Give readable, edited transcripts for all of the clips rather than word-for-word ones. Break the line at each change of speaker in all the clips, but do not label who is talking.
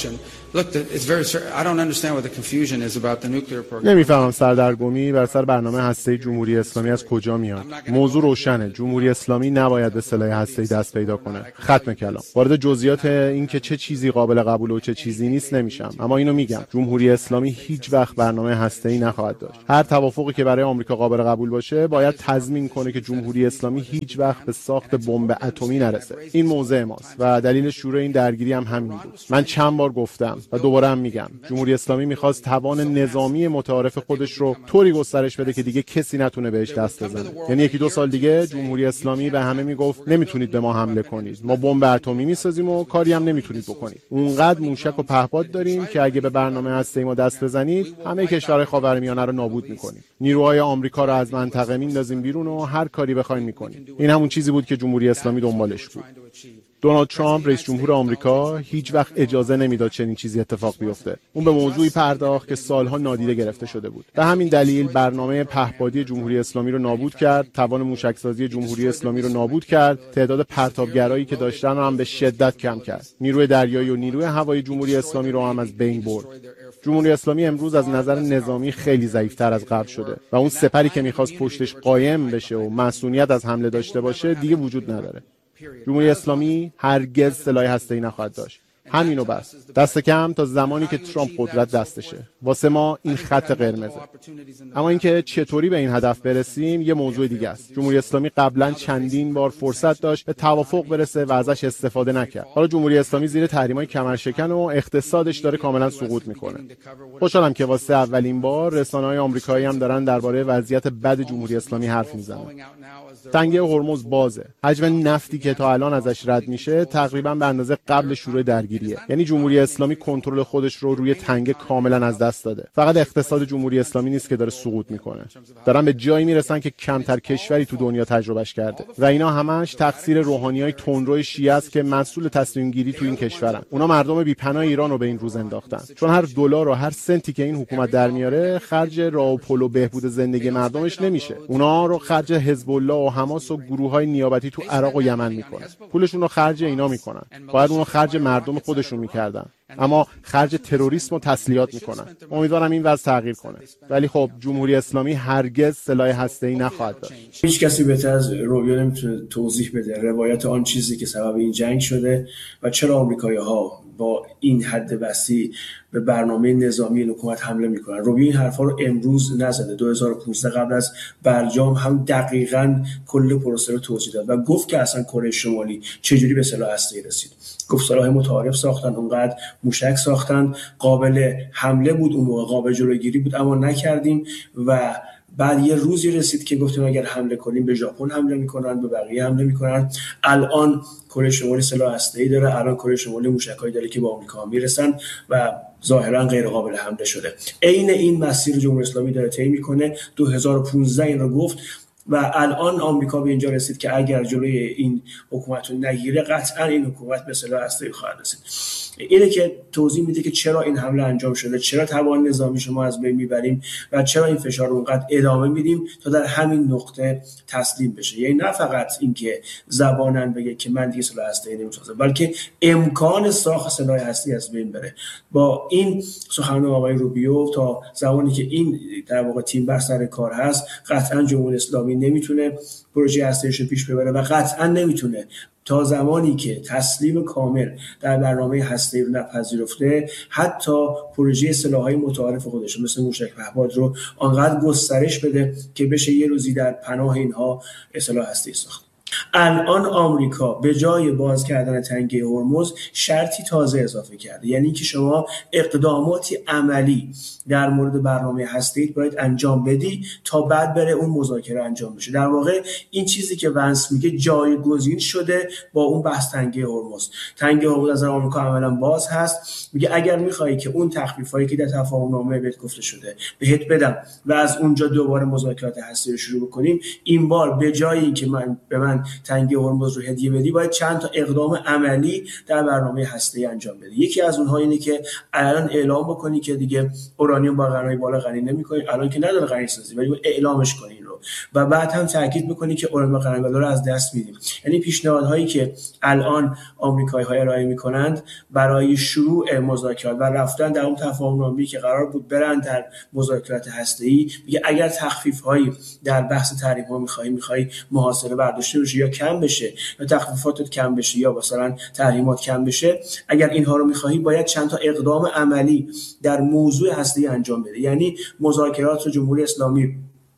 نمیفهمم سردرگمی بر سر برنامه هسته‌ای جمهوری اسلامی از کجا میاد. موضوع روشنه. جمهوری اسلامی نباید به سلاح هسته‌ای دست پیدا کنه. ختم کلام. وارد جزئیات این که چه چیزی قابل قبول و چه چیزی نیست نمیشم، اما اینو میگم جمهوری اسلامی هیچ وقت برنامه هسته‌ای نخواهد داشت. هر توافقی که برای آمریکا قابل قبول باشه باید تضمین کنه که جمهوری اسلامی هیچ وقت به ساخت بمب اتمی نرسه. این موضع ماست و دلیل شروع این درگیری هم همین بود. من چند بار گفتم و دوباره هم میگم جمهوری اسلامی میخواست توان نظامی متعارف خودش رو طوری گسترش بده که دیگه کسی نتونه بهش دست بزنه. یعنی 1-2 سال دیگه جمهوری اسلامی به همه میگفت نمیتونید به ما حمله کنید، ما بمب اتمی میسازیم و کاری هم نمیتونید بکنید. اونقدر موشک و پهپاد داریم که اگه به برنامه هسته‌ای ما دست بزنید همه کشورهای خاورمیانه رو نابود میکنیم. نیروهای آمریکا رو از منطقه میندازیم بیرون و هر کاری بخواید میکنیم. این همون چیزی بود که جمهوری اسلامی دنبالش بود. دونالد ترامپ رئیس جمهور آمریکا هیچ وقت اجازه نمیداد چنین چیزی اتفاق بیفته. اون به موضوعی پرداخت که سالها نادیده گرفته شده بود. به همین دلیل برنامه پهپادی جمهوری اسلامی رو نابود کرد، توان موشکسازی جمهوری اسلامی رو نابود کرد، تعداد پرتابگرایی که داشتن رو هم به شدت کم کرد. نیروی دریایی و نیروی هوایی جمهوری اسلامی رو هم از بین برد. جمهوری اسلامی امروز از نظر نظامی خیلی ضعیف‌تر از قبل شده و اون سپری که می‌خواست پشتش قایم بشه و مسئولیت از حمله داشته باشه دیگه وجود نداره. جمهوری اسلامی هرگز سلاح هسته‌ای نخواهد داشت. همینو بس. دست کم تا زمانی که ترامپ قدرت دستشه. واسه ما این خط قرمزه. اما اینکه چطوری به این هدف برسیم یه موضوع دیگه است. جمهوری اسلامی قبلا چندین بار فرصت داشت به توافق برسه و ازش استفاده نکرد. حالا جمهوری اسلامی زیر تحریم‌های کمرشکن و اقتصادش داره کاملا سقوط میکنه. خوشحالم که واسه اولین بار رسانه‌های آمریکایی هم دارن درباره وضعیت بد جمهوری اسلامی حرف میزنن. تنگه هرمز بازه. حجم نفتی که تا الان ازش رد میشه تقریبا به اندازه قبل شروع درگیریه. یعنی جمهوری اسلامی کنترل خودش رو روی تنگه کاملا از دست داده. فقط اقتصاد جمهوری اسلامی نیست که داره سقوط میکنه. دارن به جایی میرسن که کمتر کشوری تو دنیا تجربهش کرده. و اینا همش تقصیر روحانیای تندرو شیعه است که مسئول تصمیم گیری تو این کشورن. اونا مردم بی‌پناه ایران رو به این روز انداختن. چون هر دلار و هر سنتی که این حکومت در میاره خرج راه و پل و بهبود زندگی مردمش نمیشه. اونا رو خرج حزب الله و حماس و گروه‌های نیابتی تو عراق و یمن میکنن. پولشون رو خرج اینا میکنن. باید اونو خرج مردم خودشون میکردن. اما خرج تروریسم و تسلیحات میکنن. امیدوارم این وضع تغییر کنه. ولی خب جمهوری اسلامی هرگز سلاح هسته‌ای نخواهد داشت.
هیچ کسی بهتر از روبیو نمیتونه توضیح بده روایت آن چیزی که سبب این جنگ شده و چرا آمریکایی‌ها با این حد وسیع به برنامه نظامی حکومت حمله میکنن. روبیو این حرفا رو امروز نزده. 2015 قبل از برجام هم دقیقاً کل پروسه رو توضیح داد و گفت که اصلا کره شمالی چجوری به سلاح هسته‌ای رسید. گفت سلاح متعارف ساختن، اونقدر موشک ساختن، قابل حمله بود، اون موقع قابل جلوگیری بود اما نکردیم و بعد یه روزی رسید که گفتیم اگر حمله کنیم به ژاپن حمله میکنن، به بقیه حمله میکنن. الان کره شمالی سلاح هسته‌ای داره، الان کره شمالی موشکایی داره که با آمریکا میرسن و ظاهرا غیر قابل حمله شده. عین این مسیر جمهوری اسلامی داره طی میکنه. 2015 این رو گفت و الان آمریکا به اینجا رسید که اگر جلوی این حکومت رو نگیره قطعا این حکومت به سلاح هسته‌ای خواهد رسید. اینه که توضیح میده که چرا این حمله انجام شده، چرا توان نظامی شما از بین میبریم و چرا این فشار رو اونقدر ادامه میدیم تا در همین نقطه تسلیم بشه. یعنی نه فقط اینکه زبانن بگه که من دیگه سلاح هسته‌ای نمیسازم، بلکه امکان ساخت سلاح هسته‌ای از بین بره. با این سخن آقای روبیو تا زمانی که این در واقع تیم بر سر کار هست قطعا جمهوری اسلامی نمیتونه پروژه هسته‌ایش رو پیش ببره و قطعا نمیتونه تا زمانی که تسلیم کامل در برنامه هسته‌ای رو نپذیرفته حتی پروژه سلاح‌های متعارف خودش مثل موشک پهپاد رو آنقدر گسترش بده که بشه یه روزی در پناه اینها سلاح هسته‌ای ساخت. الان آمریکا به جای باز کردن تنگه هرمز شرطی تازه اضافه کرده، یعنی که شما اقداماتی عملی در مورد برنامه هسته‌ای باید انجام بدی تا بعد بره اون مذاکره انجام بشه. در واقع این چیزی که ونس میگه جایگزین شده با اون بحث تنگه هرمز. تنگه هرمز از آمریکا عملاً باز هست، میگه اگر میخوای که اون تخفیفایی که در تفاهم‌نامه بهت گفته شده بهت بدم و از اونجا دوباره مذاکرات هسته‌ای رو شروع بکنیم، این بار به جای اینکه به من واقعا تنگه هرمز رو هدیه بدی، باید چند تا اقدام عملی در برنامه هسته‌ای انجام بدی. یکی از اونها اینه که الان اعلام بکنی که دیگه اورانیوم با قنای بالا غنی نمی‌کنی، الان که نداره غنی سازی، ولی اعلامش کنی رو، و بعد هم تاکید بکنی که اورانیوم با قنای بالا رو از دست میدیم. یعنی پیشنهادهایی که الان آمریکایی‌ها ارائه می‌کنند برای شروع مذاکرات و رفتن در اون تفاهم‌نامه‌ای که قرار بود برن در مذاکرات هسته‌ای، میگه اگر تخفیف‌هایی در بحث تحریم‌ها می‌خوای محاصره برداشته بشه یا کم بشه یا تخفیفاتت کم بشه یا مثلا تحریمات کم بشه، اگر اینها رو می‌خوای باید چند تا اقدام عملی در موضوع هسته‌ای انجام بده. یعنی مذاکرات جمهوری اسلامی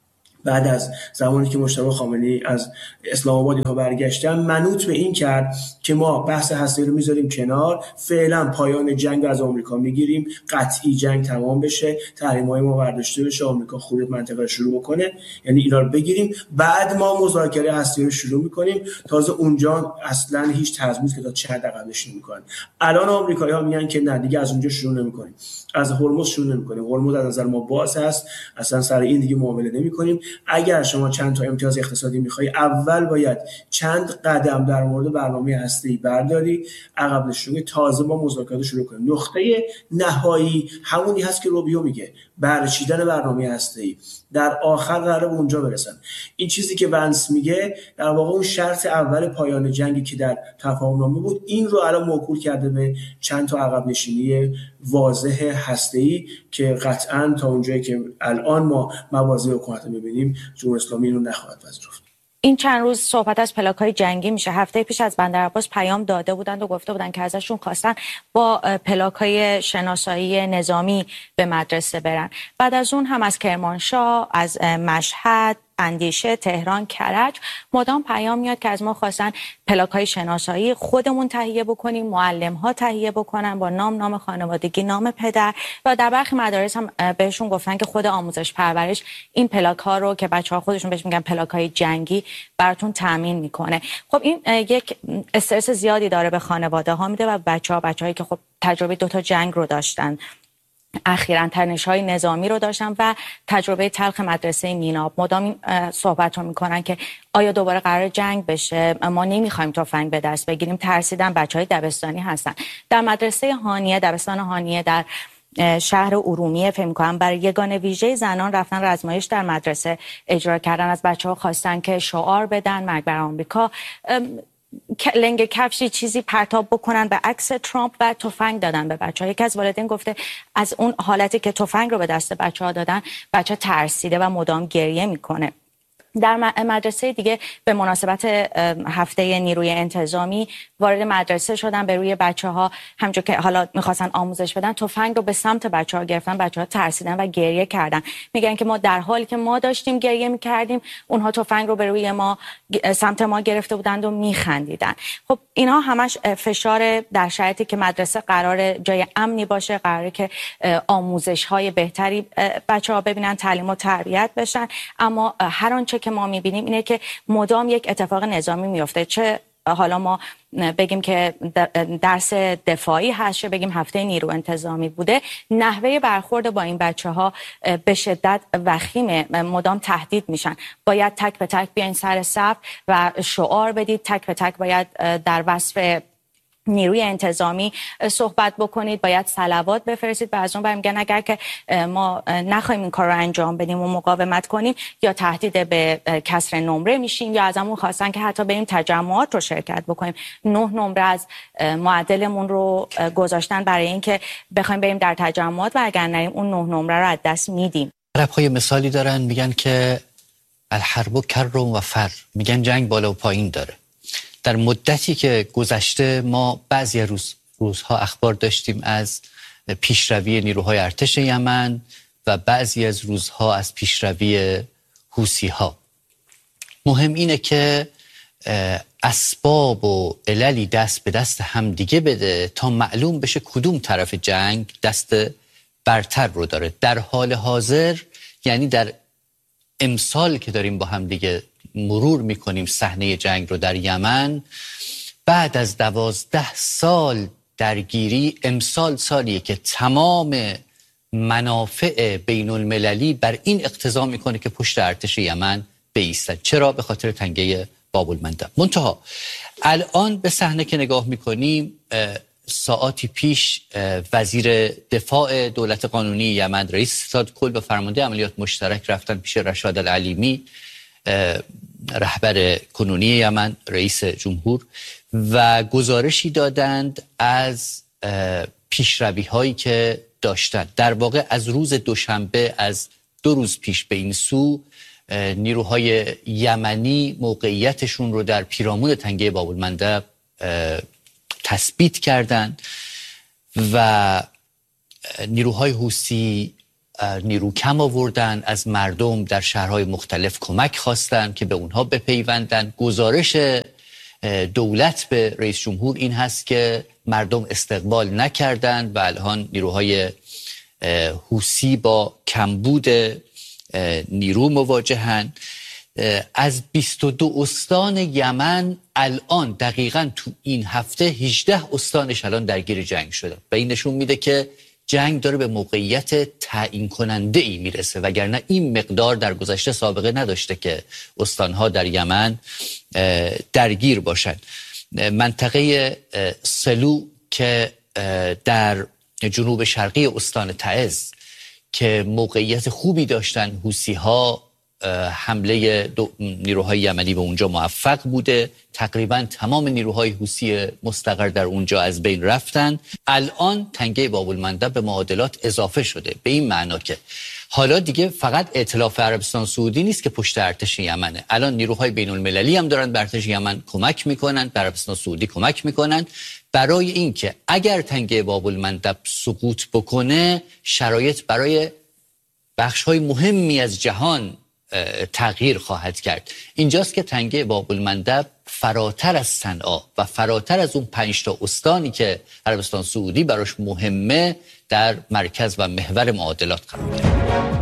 بعد از زمانی که مجتبی خامنه‌ای از اسلام آباد اینها برگشتن منوط به این کرد که ما بحث هسته‌ای رو میذاریم کنار، فعلا پایان جنگ از آمریکا میگیریم، قطعی جنگ تمام بشه، تحریم‌های ما برداشته بشه، آمریکا خروج منطقه رو شروع بکنه، یعنی اینا رو بگیریم، بعد ما مذاکره هسته‌ای رو شروع میکنیم. تازه اونجا اصلا هیچ تضمینی که تا چه حد عقب نشینی میکنن. الان آمریکایی‌ها میگن که نه دیگه از اونجا شروع نمیکنیم، از هرمز شروع نمیکنیم، هرمز از نظر ما باز هست، اصلا سر این دیگه معامله نمیکنیم. اگر شما چند تا امتیاز اقتصادی میخوای، اول باید چند قدم در مورد برنامه هسته‌ای برداری، عقب نشونی، تازه با مذاکرات شروع کنیم. نقطه نهایی همونی هست که روبیو میگه، برچیدن برنامه هسته‌ای. در آخر قراره به اونجا برسن. این چیزی که ونس میگه در واقع اون شرط اول پایان جنگی که در تفاهم‌نامه بود، این رو الان موکول کرده به چند تا عقب نشینی واضح هسته‌ای که قطعاً تا اونجایی که الان ما مواضع حکومت می‌بینیم جمهوری اسلامی رو نخواهد پذیرفت.
این چند روز صحبت از پلاک‌های جنگی میشه. هفته پیش از بندرعباس پیام داده بودند و گفته بودند که ازشون خواستن با پلاک‌های شناسایی نظامی به مدرسه برن. بعد از اون هم از کرمانشاه، از مشهد، اندیشه، تهران، کرج مدام پیام میاد که از ما خواستن پلاک‌های شناسایی خودمون تهیه بکنیم، معلم‌ها تهیه بکنن با نام خانوادگی، نام پدر، و در برخی مدارس هم بهشون گفتن که خود آموزش پرورش این پلاک‌ها رو که بچه‌ها خودشون بهش میگن پلاک‌های جنگی براتون تامین میکنه. خب این یک استرس زیادی داره به خانواده‌ها میده و بچه‌هایی که خب تجربه 2 تا جنگ رو داشتن، اخیراً تنش‌های نظامی رو داشتن و تجربه تلخ مدرسه میناب، مدام این صحبت رو میکنن که آیا دوباره قرار جنگ بشه، ما نمیخوایم تفنگ به دست بگیریم، ترسیدن. بچهای دبستانی هستن. در مدرسه هانیه، دبستان هانیه در شهر ارومیه، فکر می‌کنم برای یگانه ویژه زنان رفتن رزمایش در مدرسه اجرا کردن. از بچه‌ها خواستن که شعار بدن، مرگ بر آمریکا، لنگ کفشی چیزی پرتاب بکنن به عکس ترامپ و تفنگ دادن به بچه‌ها. یکی از والدین گفته از اون حالتی که تفنگ رو به دست بچه‌ها دادن، بچه ترسیده و مدام گریه میکنه. در مدرسه دیگه به مناسبت هفته نیروی انتظامی وارد مدرسه شدن، به روی بچه‌ها همونجور که حالا می‌خواستن آموزش بدن تفنگ رو به سمت بچه‌ها گرفتن، بچه‌ها ترسیدن و گریه کردن. میگن که ما در حالی که ما داشتیم گریه می‌کردیم، اونها تفنگ رو به روی ما سمت ما گرفته بودند و می‌خندیدن. خب اینها همش فشار در شرایطی که مدرسه قرار جای امنی باشه، قراره که آموزش‌های بهتری بچه‌ها ببینن، تعلیم و تربیت بشن، اما هر آنچه که ما می‌بینیم اینه که مدام یک اتفاق نظامی میفته. چه حالا ما بگیم که درس دفاعی هست، چه بگیم هفته نیرو انتظامی بوده، نحوه برخورد با این بچه‌ها به شدت وخیمه. مدام تهدید میشن، باید تک به تک بیاین سر صف و شعار بدید، تک به تک باید در وصف نیروی انتظامی صحبت بکنید، باید صلوات بفرستید. و از اون برمی میگن اگر که ما نخوایم این کار رو انجام بدیم و مقاومت کنیم، یا تهدید به کسر نمره میشیم، یا ازمون خواستن که حتی بریم تجمعات رو شرکت بکنیم. 9 نمره از معدلمون رو گذاشتن برای اینکه بخوایم بریم در تجمعات و اگر نریم اون 9 نمره رو از دست میدیم.
عرب‌ها یه مثالی دارن، میگن که الحرب کر و فر، میگن جنگ بالا و پایین داره. در مدتی که گذشته ما بعضی روزها اخبار داشتیم از پیشروی نیروهای ارتش یمن و بعضی از روزها از پیشروی حوثی‌ها. مهم اینه که اسباب و عللی دست به دست هم دیگه بده تا معلوم بشه کدوم طرف جنگ دست برتر رو داره. در حال حاضر، یعنی در امسال که داریم با هم دیگه مرور میکنیم صحنه جنگ رو در یمن، بعد از 12 سال درگیری، امسال سالیه که تمام منافع بین المللی بر این اقتضا میکنه که پشت ارتش یمن بایستن. چرا؟ به خاطر تنگه باب المندب. منتها الان به صحنه که نگاه میکنیم، ساعاتی پیش وزیر دفاع دولت قانونی یمن، رئیس ستاد کل و فرمانده عملیات مشترک رفتن پیش رشاد العلیمی، رهبر کنونی یمن، رئیس جمهور، و گزارشی دادند از پیشروی هایی که داشتند. در واقع از روز دوشنبه، از 2 روز پیش به این سو، نیروهای یمنی موقعیتشون رو در پیرامون تنگه باب المندب تثبیت کردند و نیروهای حوثی نیرو کم آوردن، از مردم در شهرهای مختلف کمک خواستن که به اونها بپیوندن. گزارش دولت به رئیس جمهور این هست که مردم استقبال نکردند و الان نیروهای حوثی با کمبود نیرو مواجهند. از 22 استان یمن الان دقیقاً تو این هفته 18 استانش الان درگیر جنگ شده و این نشون میده که جنگ داره به موقعیت تعیین کننده ای میرسه، وگرنه این مقدار در گذشته سابقه نداشته که استانها در یمن درگیر باشند. منطقه سلو که در جنوب شرقی استان تعز که موقعیت خوبی داشتن، حوثی‌ها حمله نیروهای یمنی به اونجا موفق بوده، تقریبا تمام نیروهای حوثی مستقر در اونجا از بین رفتن. الان تنگه باب المندب به معادلات اضافه شده، به این معنا که حالا دیگه فقط ائتلاف عربستان سعودی نیست که پشت ارتش یمنه، الان نیروهای بین المللی هم دارن به ارتش یمن کمک میکنن، به عربستان سعودی کمک میکنن برای اینکه اگر تنگه باب المندب سقوط بکنه، شرایط برای بخش‌های مهمی از جهان تغییر خواهد کرد. اینجاست که تنگه باب المندب فراتر از صنعا و فراتر از اون 5 تا استانی که عربستان سعودی براش مهمه در مرکز و محور معادلات قرار گرفت.